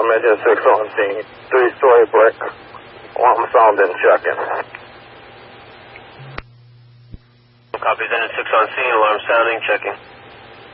Engine 6 on scene. 3-story brick. I'm sounding checking. Copies, Engine 6 on scene, alarm sounding, checking.